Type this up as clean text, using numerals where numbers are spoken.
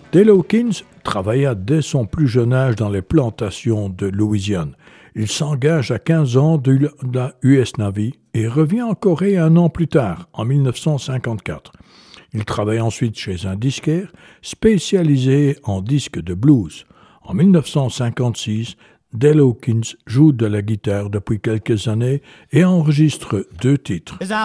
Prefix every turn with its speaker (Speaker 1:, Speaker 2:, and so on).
Speaker 1: Dale Hawkins travailla dès son plus jeune âge dans les plantations de Louisiane. Il s'engage à 15 ans de la US Navy et revient en Corée un an plus tard, en 1954. Il travaille ensuite chez un disquaire spécialisé en disques de blues. En 1956, Dale Hawkins joue de la guitare depuis quelques années et enregistre 2 titres.